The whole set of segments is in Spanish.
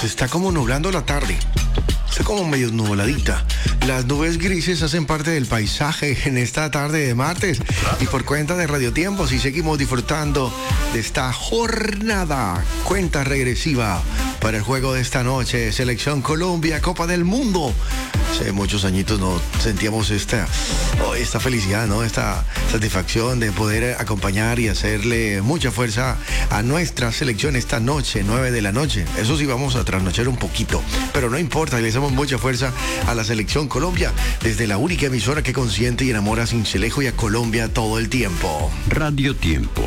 Se está como nublando la tarde. Está como medio nubladita. Las nubes grises hacen parte del paisaje en esta tarde de martes. Y por cuenta de Radio Tiempo, si seguimos disfrutando de esta jornada, cuenta regresiva para el juego de esta noche, Selección Colombia, Copa del Mundo. Hace muchos añitos no sentíamos esta felicidad, ¿no? Esta satisfacción de poder acompañar y hacerle mucha fuerza a nuestra selección esta noche, 9 de la noche. Eso sí, vamos a trasnochar un poquito, pero no importa, le hacemos mucha fuerza a la Selección Colombia desde la única emisora que consiente y enamora a Sincelejo y a Colombia todo el tiempo. Radio Tiempo,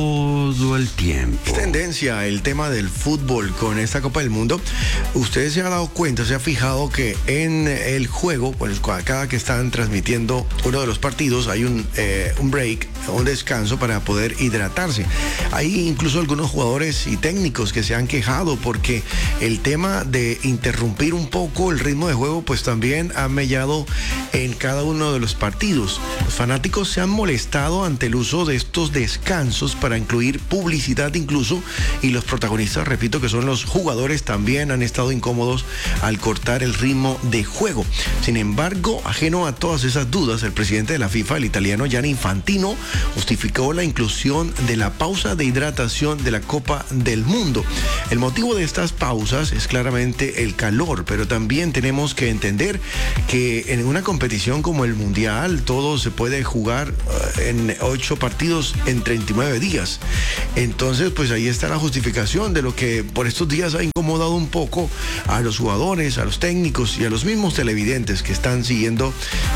todo el tiempo. Es tendencia el tema del fútbol con esta Copa del Mundo. Usted se ha dado cuenta, se ha fijado que en el juego, pues cada que están transmitiendo uno de los partidos, hay un break, un descanso para poder hidratarse. Hay incluso algunos jugadores y técnicos que se han quejado porque el tema de interrumpir un poco el ritmo de juego, pues también ha mellado en cada uno de los partidos. Los fanáticos se han molestado ante el uso de estos descansos para incluir publicidad incluso, y los protagonistas, repito, que son los jugadores, también han estado incómodos al cortar el ritmo de juego. Sin embargo, ajeno a todas esas dudas, el presidente de la FIFA, el italiano Gianni Infantino, justificó la inclusión de la pausa de hidratación de la Copa del Mundo. El motivo de estas pausas es claramente el calor, pero también tenemos que entender que en una competición como el Mundial todo se puede jugar en 8 partidos en 39 días. Entonces, pues ahí está la justificación de lo que por estos días ha incomodado un poco a los jugadores, a los técnicos y a los mismos televidentes que están siguiendo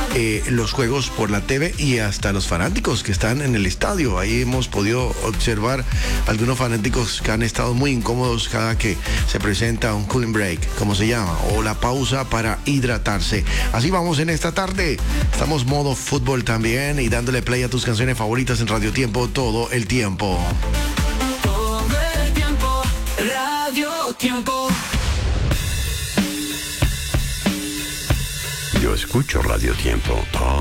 los juegos por la TV, y hasta los fanáticos que están en el estadio. Ahí hemos podido observar algunos fanáticos que han estado muy incómodos cada que se presenta un cooling break, como se llama, o la pausa para hidratarse. Así vamos en esta tarde. Estamos modo fútbol también y dándole play a tus canciones favoritas en Radio Tiempo todo el tiempo. Todo el tiempo, Radio Tiempo. Yo escucho Radio Tiempo.